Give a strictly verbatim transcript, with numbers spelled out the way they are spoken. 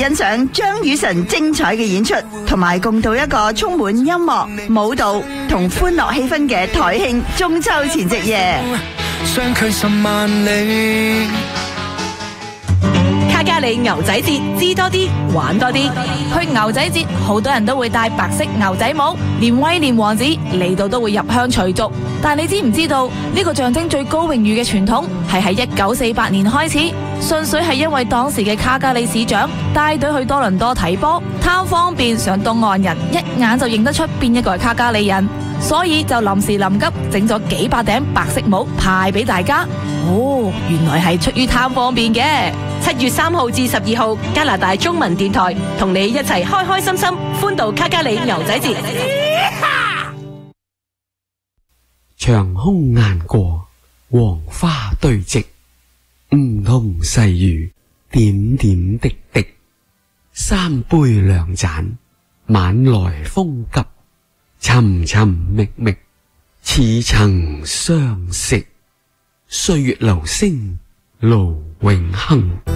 欣賞張雨晨精彩嘅演出，同埋共度一個充滿音樂、舞蹈同歡樂氣氛嘅台慶中秋前夕夜。 相距十萬里。 卡加里牛仔節，知多啲，玩多啲。去牛仔節，好多人都會戴白色牛仔帽，連威廉王子嚟到都會入鄉隨俗。但你知唔知道呢個象徵最高榮譽嘅傳統係喺一九四八年開始，純粹係因為當時嘅卡加里市長帶隊去多倫多睇波，貪方便上東岸人一眼就認得出邊一個係卡加里人，所以就臨時臨急整咗幾百頂白色帽派俾大家。哦，原來係出於貪方便嘅。 七月三號至十二號，加拿大中文電台同你一齊開開心心歡度卡加里牛仔節。 長空雁過，黃花堆積，梧桐細雨，點點滴滴。三杯兩盞，晚來風急，尋尋覓覓，似曾相識。歲月留聲，路永恆。